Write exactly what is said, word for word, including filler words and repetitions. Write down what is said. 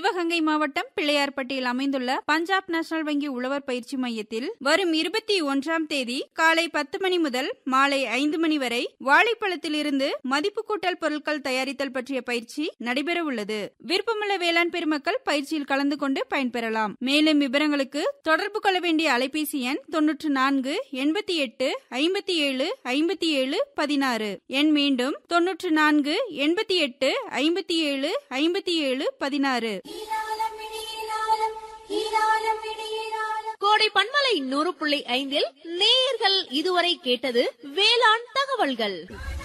சிவகங்கை மாவட்டம் பிள்ளையார்பட்டியில் அமைந்துள்ள பஞ்சாப் நேஷனல் வங்கி உழவர் பயிற்சி மையத்தில் வரும் இருபத்தி ஒன்றாம் தேதி காலை பத்து மணி முதல் மாலை ஐந்து மணி வரை வாழைப்பழத்தில் இருந்து மதிப்பு கூட்டல் பொருட்கள் தயாரித்தல் பற்றிய பயிற்சி நடைபெற உள்ளது. விருப்பமுள்ள வேளாண் பெருமக்கள் பயிற்சியில் கலந்து கொண்டு பயன்பெறலாம். மேலும் விவரங்களுக்கு தொடர்பு கொள்ள வேண்டிய அலைபேசி எண் தொன்னூற்று நான்கு எண்பத்தி எட்டு ஐம்பத்தி ஏழு ஐம்பத்தி ஏழு பதினாறு. எண் மீண்டும் தொன்னூற்று நான்கு எண்பத்தி எட்டு ஐம்பத்தி ஏழு ஐம்பத்தி ஏழு பதினாறு. கோடை பண்பலை நூறு புள்ளி ஐந்தில் நேயர்கள் இதுவரை கேட்டது வேளாண் தகவல்கள்.